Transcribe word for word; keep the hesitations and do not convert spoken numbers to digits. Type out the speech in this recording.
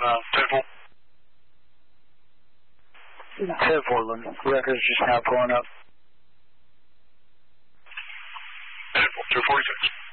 uh, ten four. ten four, records just now pulling up. ten four, two forty-six.